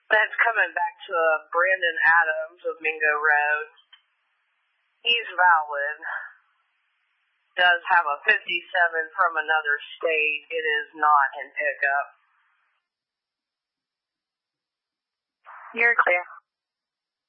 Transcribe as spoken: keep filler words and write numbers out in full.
That's coming back to uh, Brandon Adams of Mingo Road. He's valid. Does have a fifty-seven from another state. It is not in pickup. You're clear.